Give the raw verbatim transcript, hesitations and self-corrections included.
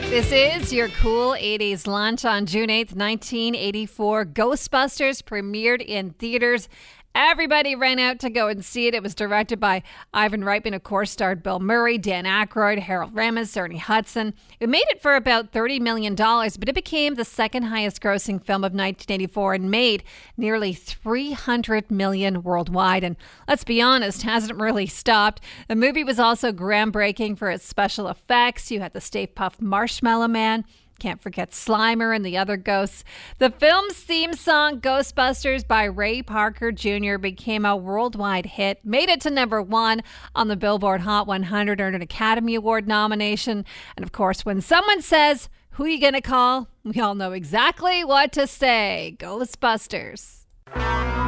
This is your cool eighties lunch on June eighth, nineteen eighty-four. Ghostbusters premiered in theaters. Everybody ran out to go and see it. It was directed by Ivan Reitman, of course, starred Bill Murray, Dan Aykroyd, Harold Ramis, Ernie Hudson. It made it for about thirty million dollars, but it became the second highest grossing film of nineteen eighty-four and made nearly three hundred million dollars worldwide. And let's be honest, hasn't really stopped. The movie was also groundbreaking for its special effects. You had the Stay Puft Marshmallow Man. Can't forget Slimer and the other ghosts. The film's theme song, Ghostbusters by Ray Parker Junior, became a worldwide hit, made it to number one on the Billboard Hot one hundred, earned an Academy Award nomination. And of course, when someone says, "Who you gonna call?" we all know exactly what to say. Ghostbusters.